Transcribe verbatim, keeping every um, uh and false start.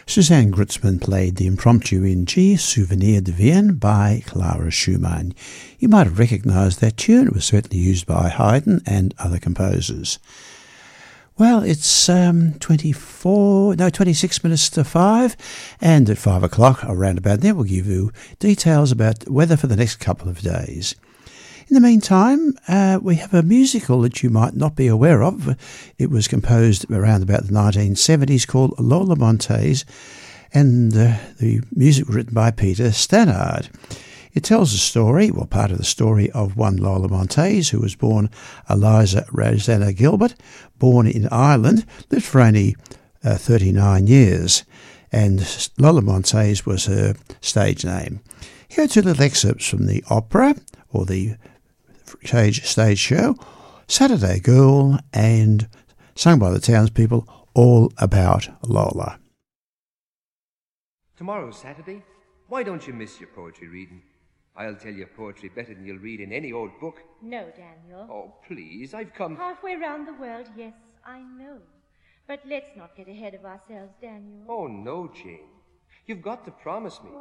Suzanne Gritzman played the impromptu in G, Souvenir de Vienne by Clara Schumann. You might have recognised that tune. It was certainly used by Haydn and other composers. Well, it's um, twenty-four, no, twenty-six minutes to five, and at five o'clock, around about there, we'll give you details about the weather for the next couple of days. In the meantime, uh, we have a musical that you might not be aware of. It was composed around about the nineteen seventies called Lola Montez, and uh, the music was written by Peter Stannard. It tells a story, well, part of the story of one Lola Montez, who was born Eliza Rosanna Gilbert, born in Ireland, lived for only uh, thirty-nine years, and Lola Montez was her stage name. Here are two little excerpts from the opera, or the stage, stage show, Saturday Girl, and sung by the townspeople, All About Lola. Tomorrow's Saturday. Why don't you miss your poetry reading? I'll tell you poetry better than you'll read in any old book. No, Daniel. Oh, please, I've come... Halfway round the world, yes, I know. But let's not get ahead of ourselves, Daniel. Oh, no, Jane. You've got to promise me.